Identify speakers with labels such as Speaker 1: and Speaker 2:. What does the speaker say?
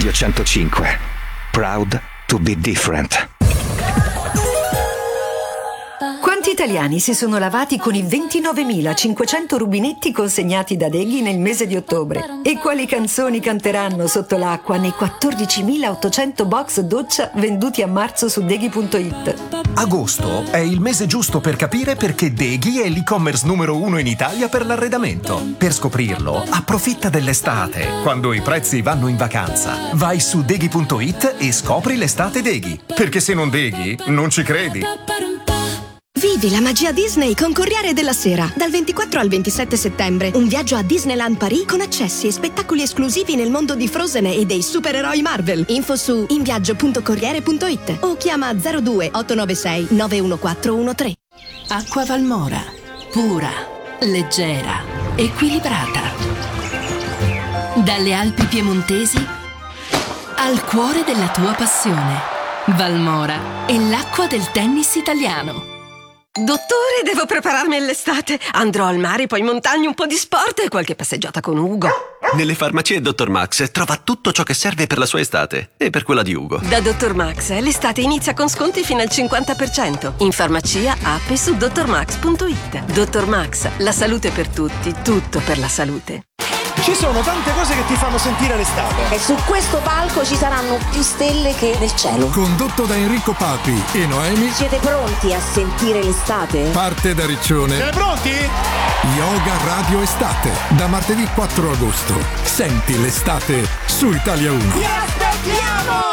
Speaker 1: Radio 105. Proud to be different.
Speaker 2: Quanti italiani si sono lavati con i 29.500 rubinetti consegnati da Deghi nel mese di ottobre? E quali canzoni canteranno sotto l'acqua nei 14.800 box doccia venduti a marzo su Deghi.it?
Speaker 3: Agosto è il mese giusto per capire perché Deghi è l'e-commerce numero 1 in Italia per l'arredamento. Per scoprirlo, approfitta dell'estate, quando i prezzi vanno in vacanza. Vai su Deghi.it e scopri l'estate Deghi. Perché se non Deghi, non ci credi.
Speaker 4: Vivi la magia Disney con Corriere della Sera. Dal 24 al 27 settembre, un viaggio a Disneyland Paris con accessi e spettacoli esclusivi nel mondo di Frozen e dei supereroi Marvel. Info su inviaggio.corriere.it o chiama 02 896 91413.
Speaker 5: Acqua Valmora. Pura, leggera, equilibrata. Dalle Alpi piemontesi al cuore della tua passione. Valmora è l'acqua del tennis italiano.
Speaker 6: Dottore, devo prepararmi all'estate. Andrò al mare, poi in montagna, un po' di sport e qualche passeggiata con Ugo.
Speaker 7: Nelle farmacie Dr. Max trova tutto ciò che serve per la sua estate e per quella di Ugo.
Speaker 6: Da Dr. Max l'estate inizia con sconti fino al 50%. In farmacia, app e su drmax.it. Dr. Max, la salute per tutti, tutto per la salute.
Speaker 8: Ci sono tante cose che ti fanno sentire l'estate.
Speaker 9: E su questo palco ci saranno più stelle che nel cielo.
Speaker 10: Condotto da Enrico Papi e Noemi.
Speaker 9: Siete pronti a sentire l'estate?
Speaker 10: Parte da Riccione.
Speaker 8: Siete pronti?
Speaker 10: Yoga Radio Estate. Da martedì 4 agosto. Senti l'estate su Italia 1.
Speaker 8: Ti aspettiamo!